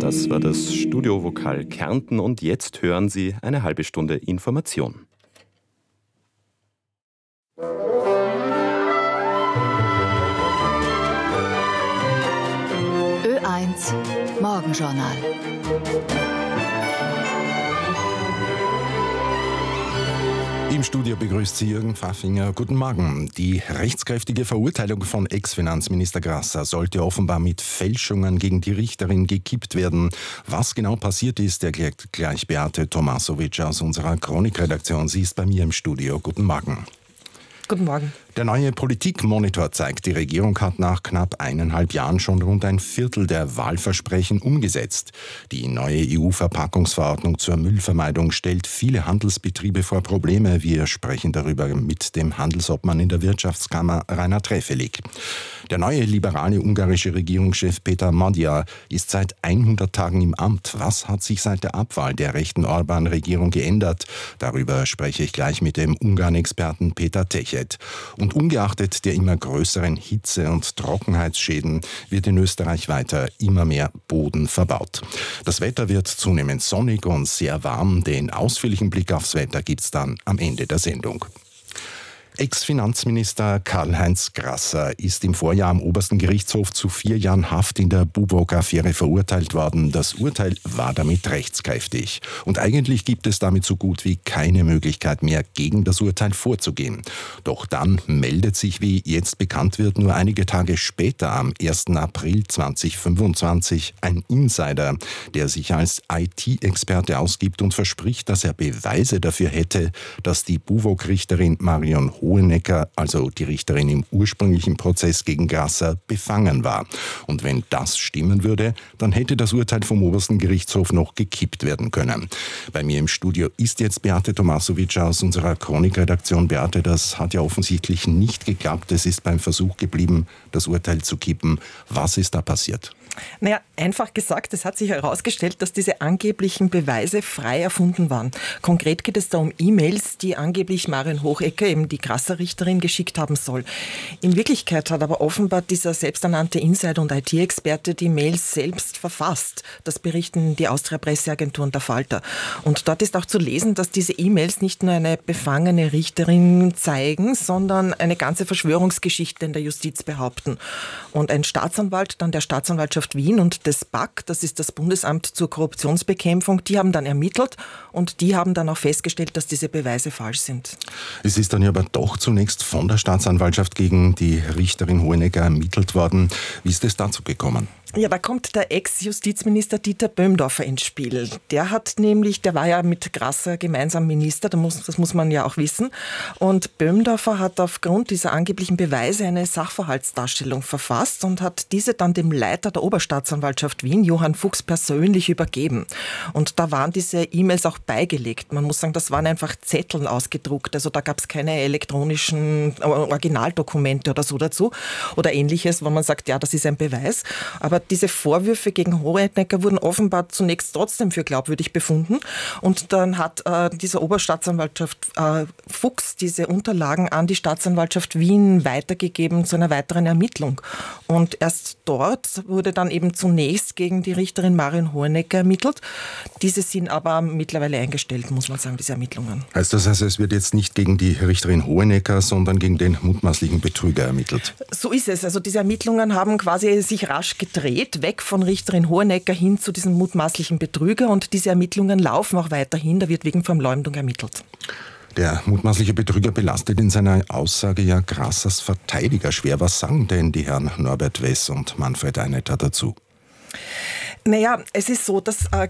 Das war das Studiovokal Kärnten und jetzt hören Sie eine halbe Stunde Information. Ö1 Morgenjournal. Im Studio begrüßt Sie Jürgen Pfaffinger. Guten Morgen. Die rechtskräftige Verurteilung von Ex-Finanzminister Grasser sollte offenbar mit Fälschungen gegen die Richterin gekippt werden. Was genau passiert ist, erklärt gleich Beate Tomasovic aus unserer Chronikredaktion. Sie ist bei mir im Studio. Guten Morgen. Guten Morgen. Der neue Politikmonitor zeigt, die Regierung hat nach knapp 1,5 Jahren schon rund ein Viertel der Wahlversprechen umgesetzt. Die neue EU-Verpackungsverordnung zur Müllvermeidung stellt viele Handelsbetriebe vor Probleme. Wir sprechen darüber mit dem Handelsobmann in der Wirtschaftskammer Rainer Trefelig. Der neue liberale ungarische Regierungschef Peter Magyar ist seit 100 Tagen im Amt. Was hat sich seit der Abwahl der rechten Orbán-Regierung geändert? Darüber spreche ich gleich mit dem Ungarn-Experten Peter Techet. Und ungeachtet der immer größeren Hitze- und Trockenheitsschäden wird in Österreich weiter immer mehr Boden verbaut. Das Wetter wird zunehmend sonnig und sehr warm. Den ausführlichen Blick aufs Wetter gibt's dann am Ende der Sendung. Ex-Finanzminister Karl-Heinz Grasser ist im Vorjahr am Obersten Gerichtshof zu 4 Jahren Haft in der Buwog-Affäre verurteilt worden. Das Urteil war damit rechtskräftig. Und eigentlich gibt es damit so gut wie keine Möglichkeit mehr, gegen das Urteil vorzugehen. Doch dann meldet sich, wie jetzt bekannt wird, nur einige Tage später, am 1. April 2025, ein Insider, der sich als IT-Experte ausgibt und verspricht, dass er Beweise dafür hätte, dass die Buwog-Richterin Marion Hohenecker, also die Richterin im ursprünglichen Prozess gegen Grasser, befangen war. Und wenn das stimmen würde, dann hätte das Urteil vom Obersten Gerichtshof noch gekippt werden können. Bei mir im Studio ist jetzt Beate Tomasovic aus unserer Chronikredaktion. Beate, das hat ja offensichtlich nicht geklappt. Es ist beim Versuch geblieben, das Urteil zu kippen. Was ist da passiert? Naja, einfach gesagt, es hat sich herausgestellt, dass diese angeblichen Beweise frei erfunden waren. Konkret geht es da um E-Mails, die angeblich Marion Hohenecker, eben die Grasser-Richterin, geschickt haben soll. In Wirklichkeit hat aber offenbar dieser selbsternannte Insider und IT-Experte die Mails selbst verfasst. Das berichten die Austria-Presseagentur und der Falter. Und dort ist auch zu lesen, dass diese E-Mails nicht nur eine befangene Richterin zeigen, sondern eine ganze Verschwörungsgeschichte in der Justiz behaupten. Und ein Staatsanwalt, dann der Staatsanwaltschaft Wien und das BAK, das ist das Bundesamt zur Korruptionsbekämpfung, die haben dann ermittelt und die haben dann auch festgestellt, dass diese Beweise falsch sind. Es ist dann ja aber doch zunächst von der Staatsanwaltschaft gegen die Richterin Hohenecker ermittelt worden. Wie ist es dazu gekommen? Ja, da kommt der Ex-Justizminister Dieter Böhmdorfer ins Spiel. Der war ja mit Grasser gemeinsam Minister, das muss man ja auch wissen. Und Böhmdorfer hat aufgrund dieser angeblichen Beweise eine Sachverhaltsdarstellung verfasst und hat diese dann dem Leiter der Oberstaatsanwaltschaft Wien, Johann Fuchs, persönlich übergeben. Und da waren diese E-Mails auch beigelegt. Man muss sagen, das waren einfach Zetteln ausgedruckt. Also da gab es keine elektronischen Originaldokumente oder so dazu oder Ähnliches, wo man sagt, ja, das ist ein Beweis. Aber diese Vorwürfe gegen Hohenecker wurden offenbar zunächst trotzdem für glaubwürdig befunden. Und dann hat diese Oberstaatsanwaltschaft Fuchs diese Unterlagen an die Staatsanwaltschaft Wien weitergegeben zu einer weiteren Ermittlung. Und erst dort wurde dann eben zunächst gegen die Richterin Marion Hohenecker ermittelt. Diese sind aber mittlerweile eingestellt, muss man sagen, diese Ermittlungen. Heißt das also, es wird jetzt nicht gegen die Richterin Hohenecker, sondern gegen den mutmaßlichen Betrüger ermittelt? So ist es. Also diese Ermittlungen haben quasi sich rasch gedreht, weg von Richterin Hohenecker hin zu diesem mutmaßlichen Betrüger. Und diese Ermittlungen laufen auch weiterhin. Da wird wegen Verleumdung ermittelt. Der mutmaßliche Betrüger belastet in seiner Aussage ja Grassers Verteidiger schwer. Was sagen denn die Herren Norbert Wess und Manfred Einetter dazu? Naja, es ist so, dass